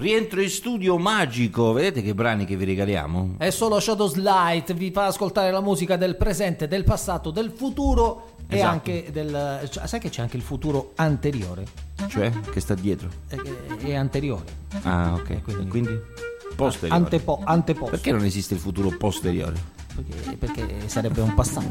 Rientro in studio magico, vedete che brani che vi regaliamo? È solo Shadows Light, vi fa ascoltare la musica del presente, del passato, del futuro e Esatto. anche del... Sai che c'è anche il futuro anteriore? Cioè, che sta dietro? È anteriore. Ah, ok. Quindi posteriore. Anteposto. Perché non esiste il futuro posteriore? Perché sarebbe un passato.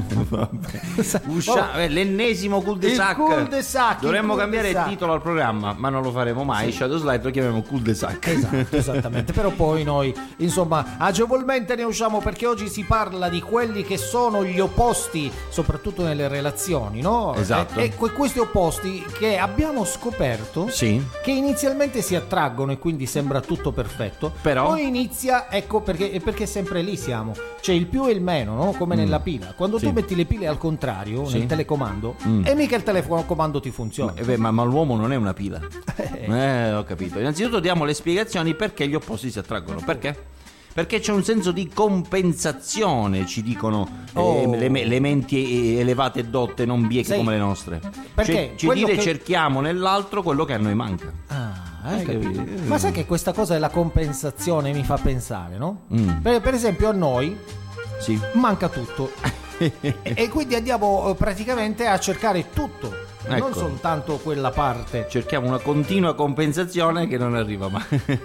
L'ennesimo cul-de-sac. Il cul-de-sac. Dovremmo cambiare il titolo al programma, ma non lo faremo mai. Sì. Shadows Light lo chiamiamo cul-de-sac. Esatto, esattamente. Però poi noi, insomma, agevolmente ne usciamo, perché oggi si parla di quelli che sono gli opposti, soprattutto nelle relazioni, no? Esatto. E questi opposti che abbiamo scoperto, Sì. che inizialmente si attraggono e quindi sembra tutto perfetto, Però poi inizia, ecco perché sempre lì siamo, c'è il più e il meno, no? Come nella pila, quando tu metti le pile al contrario nel telecomando e mica il telecomando ti funziona. ma l'uomo non è una pila. Ho capito. Innanzitutto diamo le spiegazioni perché gli opposti si attraggono. Perché? Perché c'è un senso di compensazione, ci dicono le menti elevate e dotte, non bieche come le nostre. Perché ci dire cerchiamo nell'altro quello che a noi manca. Ma sai che questa cosa della compensazione mi fa pensare, no? Per esempio a noi manca tutto e quindi andiamo praticamente a cercare tutto, non soltanto quella parte. Cerchiamo una continua compensazione che non arriva mai.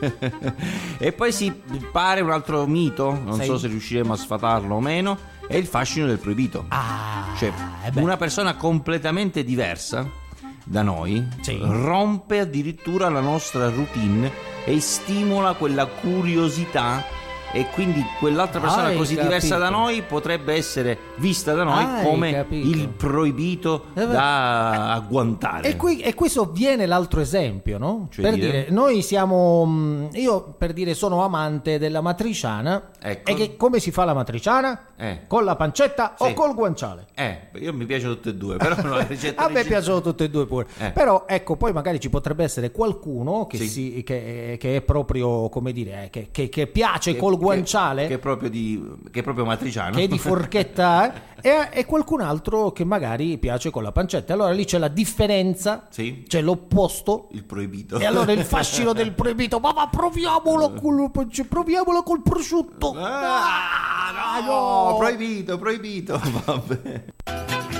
E poi si pare un altro mito, non so se riusciremo a sfatarlo o meno, è il fascino del proibito. Cioè una persona completamente diversa da noi rompe addirittura la nostra routine e stimola quella curiosità, e quindi quell'altra persona diversa da noi potrebbe essere vista da noi come il proibito da agguantare. E qui sovviene l'altro esempio, no? Cioè dire, noi siamo, io per dire sono amante della matriciana, ecco. E che come si fa la matriciana? Con la pancetta o col guanciale? Io mi piacciono tutte e due, però non la ricetta a me piacciono tutte e due pure. Però ecco, poi magari ci potrebbe essere qualcuno che che è proprio, come dire, che piace col guanciale, che è proprio matriciano, che è di forchetta, e qualcun altro che magari piace con la pancetta. Allora lì c'è la differenza, c'è l'opposto, il proibito, e allora il fascino del proibito. Ma proviamolo col prosciutto. No, proibito. Vabbè.